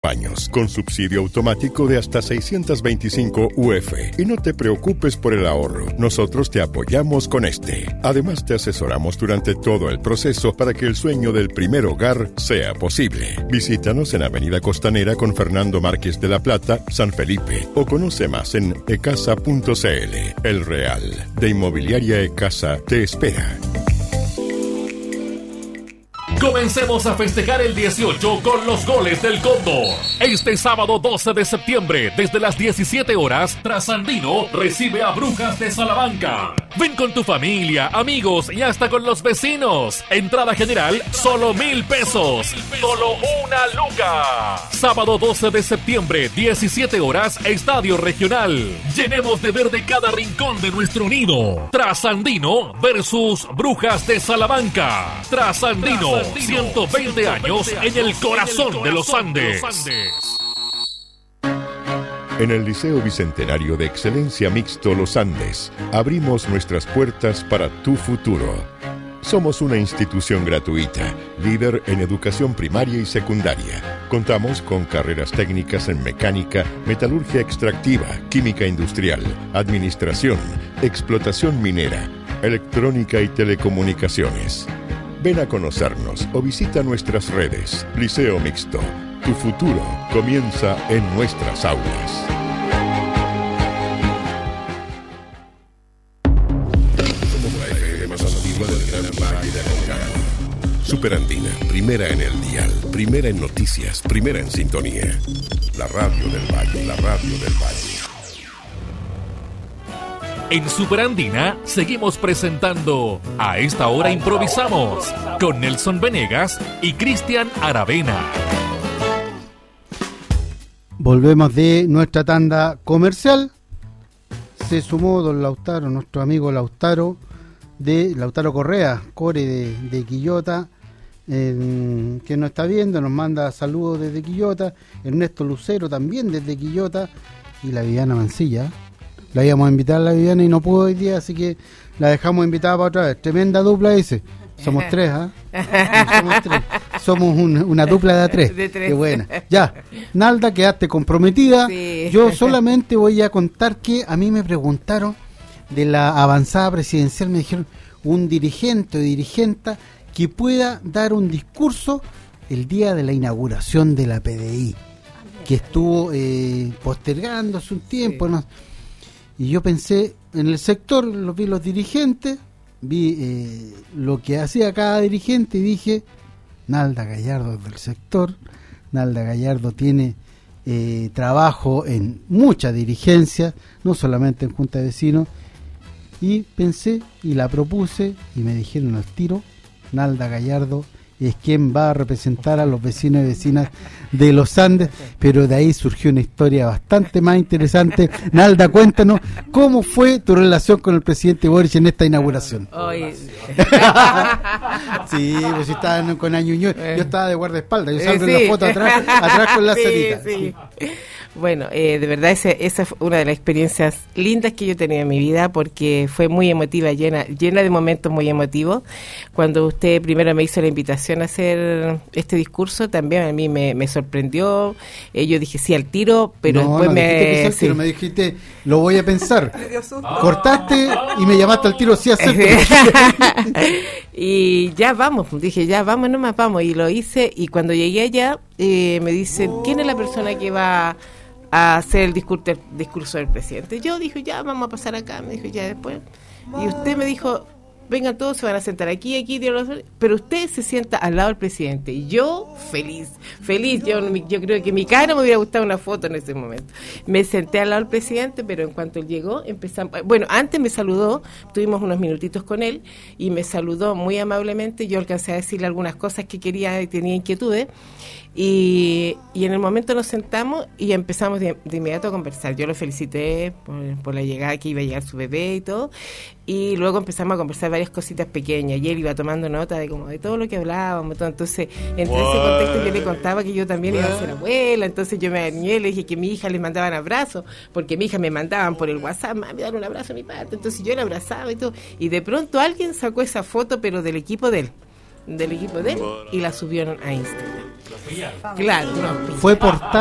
años, con subsidio automático de hasta 625 UF. Y no te preocupes por el ahorro, nosotros te apoyamos con este. Además, te asesoramos durante todo el proceso para que el sueño del primer hogar sea posible. Visítanos en Avenida Costanera con Fernando Márquez de la Plata, San Felipe, o conoce más en ecasa.cl. El Real de Inmobiliaria Ecasa te espera. Comencemos a festejar el 18 con los goles del Cóndor. Este sábado 12 de septiembre, desde las 17 horas, Trasandino recibe a Brujas de Salamanca. Ven con tu familia, amigos y hasta con los vecinos. Entrada general, solo 1,000 pesos. Solo una luca. Sábado 12 de septiembre, 17 horas, Estadio Regional. Llenemos de verde cada rincón de nuestro nido. Trasandino versus Brujas de Salamanca. Trasandino, 120 años en el corazón de los Andes. En el Liceo Bicentenario de Excelencia Mixto Los Andes, abrimos nuestras puertas para tu futuro. Somos una institución gratuita, líder en educación primaria y secundaria. Contamos con carreras técnicas en mecánica, metalurgia extractiva, química industrial, administración, explotación minera, electrónica y telecomunicaciones. Ven a conocernos o visita nuestras redes. Liceo Mixto. Tu futuro comienza en nuestras aulas. Somos la FM más antigua del Gran Valle de Moncada. Superandina, primera en el dial, primera en noticias, primera en sintonía. La radio del Valle, la radio del Valle. En Superandina seguimos presentando A Esta Hora Improvisamos con Nelson Venegas y Cristian Aravena. Volvemos de nuestra tanda comercial. Se sumó don Lautaro, nuestro amigo Lautaro Correa, Core de Quillota, que nos está viendo, nos manda saludos desde Quillota. Ernesto Lucero también desde Quillota, y la Viviana Mancilla. La íbamos a invitar a la Viviana y no pudo hoy día, así que la dejamos invitada para otra vez. Tremenda dupla, dice. Somos tres, ¿ah? Somos tres. Somos una dupla de tres. De tres. Qué buena. Ya, Nalda, quedaste comprometida. Sí. Yo solamente voy a contar que a mí me preguntaron de la avanzada presidencial, me dijeron un dirigente o dirigenta que pueda dar un discurso el día de la inauguración de la PDI, que estuvo postergándose un tiempo, sí. ¿no? Y yo pensé en el sector, vi los dirigentes, vi lo que hacía cada dirigente y dije, Nalda Gallardo es del sector, Nalda Gallardo tiene trabajo en muchas dirigencias, no solamente en Junta de Vecinos, y pensé y la propuse y me dijeron al tiro, Nalda Gallardo es quien va a representar a los vecinos y vecinas de los Andes, pero de ahí surgió una historia bastante más interesante. Nalda, cuéntanos, ¿cómo fue tu relación con el presidente Boric en esta inauguración? Sí, pues si estaban con Añuñoy, yo estaba de guardaespaldas, yo salgo en la foto atrás con la cerita. Sí. Bueno, de verdad esa fue una de las experiencias lindas que yo tenía en mi vida, porque fue muy emotiva, llena de momentos muy emotivos. Cuando usted primero me hizo la invitación a hacer este discurso, también a mí me sorprendió. Yo dije sí al tiro, pero después me dijiste, lo voy a pensar. Cortaste y me llamaste al tiro, sí acepto. Y ya vamos, dije ya vamos nomás, vamos, y lo hice. Y cuando llegué allá, me dicen, ¿quién es la persona que va a hacer el discurso del presidente? Yo dije, ya vamos a pasar acá, me dijo, ya después. Y usted me dijo, vengan todos, se van a sentar aquí, pero usted se sienta al lado del presidente. Y yo, feliz, yo creo que mi cara me hubiera gustado una foto en ese momento. Me senté al lado del presidente, pero en cuanto él llegó, empezamos, bueno, antes me saludó, tuvimos unos minutitos con él, y me saludó muy amablemente. Yo alcancé a decirle algunas cosas que quería y tenía inquietudes, y en el momento nos sentamos y empezamos de inmediato a conversar. Yo lo felicité por la llegada, que iba a llegar su bebé y todo, y luego empezamos a conversar varias cositas pequeñas, y él iba tomando nota de todo lo que hablábamos, todo. Entonces, entre ese contexto yo le contaba que yo también iba a ser abuela, entonces yo me animé, le dije que mi hija le mandaban abrazos, porque mi hija me mandaban por el WhatsApp, mami, dale un abrazo a mi parte, entonces yo le abrazaba y todo, y de pronto alguien sacó esa foto, pero del equipo de él, del equipo de él y la subieron a Instagram. Claro, no. Fue portada